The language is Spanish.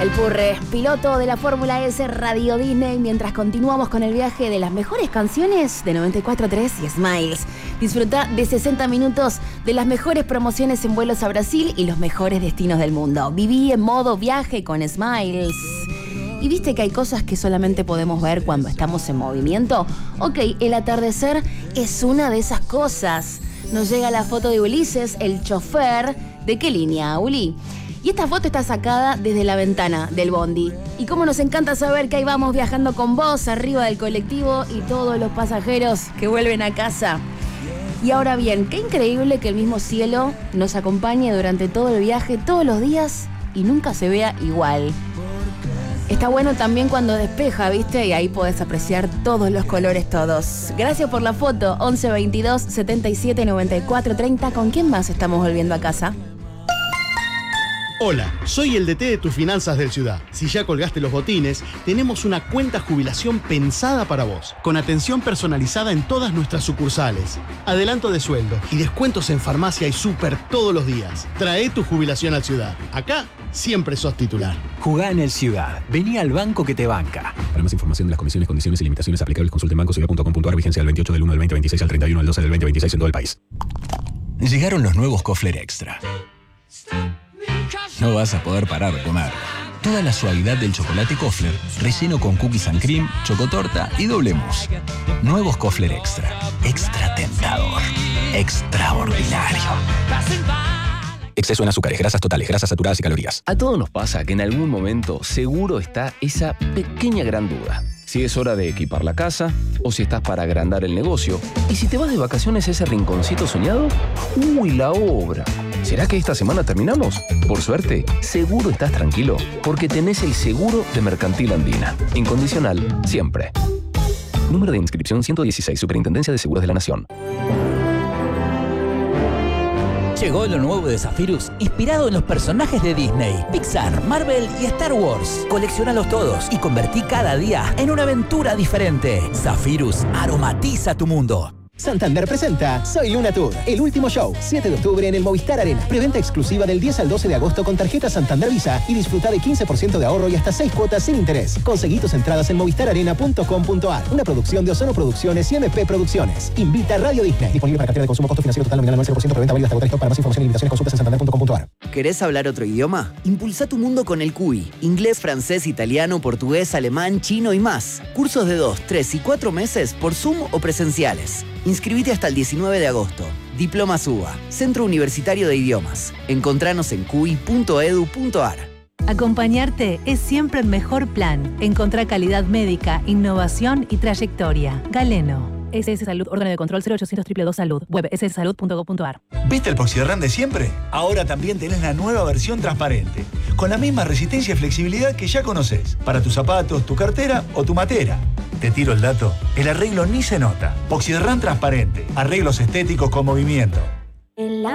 El Purre, piloto de la Fórmula S Radio Disney, mientras continuamos con el viaje de las mejores canciones de 94.3 y Smiles. Disfruta de 60 minutos de las mejores promociones en vuelos a Brasil y los mejores destinos del mundo. Viví en modo viaje con Smiles. ¿Y viste que hay cosas que solamente podemos ver cuando estamos en movimiento? Ok, el atardecer es una de esas cosas. Nos llega la foto de Ulises, el chofer. ¿De qué línea, Uli? Y esta foto está sacada desde la ventana del bondi. Y cómo nos encanta saber que ahí vamos viajando con vos arriba del colectivo y todos los pasajeros que vuelven a casa. Y ahora bien, qué increíble que el mismo cielo nos acompañe durante todo el viaje, todos los días, y nunca se vea igual. Está bueno también cuando despeja, ¿viste? Y ahí podés apreciar todos los colores todos. Gracias por la foto. 11 22 77 94 30. ¿Con quién más estamos volviendo a casa? Hola, soy el DT de tus finanzas del Ciudad. Si ya colgaste los botines, tenemos una cuenta jubilación pensada para vos, con atención personalizada en todas nuestras sucursales, adelanto de sueldo y descuentos en farmacia y súper todos los días. Trae tu jubilación al Ciudad. Acá siempre sos titular. Jugá en el Ciudad. Vení al banco que te banca. Para más información de las comisiones, condiciones y limitaciones aplicables, consulte en bancociudad.com.ar. Vigencia del 28 del 1 del 2026 al 31 del 12 del 2026 en todo el país. Llegaron los nuevos Kofler Extra. No vas a poder parar de comer. Toda la suavidad del chocolate Kofler, relleno con cookies and cream, chocotorta y doble mousse. Nuevos Kofler Extra. Extra tentador. Extraordinario. Exceso en azúcares, grasas totales, grasas saturadas y calorías. A todos nos pasa que en algún momento seguro está esa pequeña gran duda. Si es hora de equipar la casa, o si estás para agrandar el negocio, y si te vas de vacaciones a ese rinconcito soñado, ¡uy, la obra! ¿Será que esta semana terminamos? Por suerte, seguro estás tranquilo, porque tenés el seguro de Mercantil Andina. Incondicional, siempre. Número de inscripción 116, Superintendencia de Seguros de la Nación. Llegó lo nuevo de Zephyrus, inspirado en los personajes de Disney, Pixar, Marvel y Star Wars. Colecciónalos todos y convertí cada día en una aventura diferente. Zephyrus aromatiza tu mundo. Santander presenta Soy Luna Tour, el último show, 7 de octubre en el Movistar Arena. Preventa exclusiva del 10 al 12 de agosto con tarjeta Santander Visa y disfruta de 15% de ahorro y hasta 6 cuotas sin interés. Conseguí tus entradas en movistararena.com.ar. Una producción de Ozono Producciones y MP Producciones. Invita Radio Disney. Disponible para cartera de consumo, costo financiero total nominal anual 0%, preventa válida hasta agotar. Para más información y limitaciones consultas en santander.com.ar. ¿Querés hablar otro idioma? Impulsa tu mundo con el CUI. Inglés, francés, italiano, portugués, alemán, chino y más. Cursos de 2, 3 y 4 meses por Zoom o presenciales. Inscribite hasta el 19 de agosto. Diplomas UBA, Centro Universitario de Idiomas. Encontranos en cui.edu.ar. Acompañarte es siempre el mejor plan. Encontrá calidad médica, innovación y trayectoria. Galeno. SS Salud, órgano de control 0800 222 Salud. Web sssalud.gov.ar. ¿Viste el Poxyderran de siempre? Ahora también tenés la nueva versión transparente, con la misma resistencia y flexibilidad que ya conocés, para tus zapatos, tu cartera o tu matera. Te tiro el dato, el arreglo ni se nota. Poxyderran transparente, arreglos estéticos con movimiento.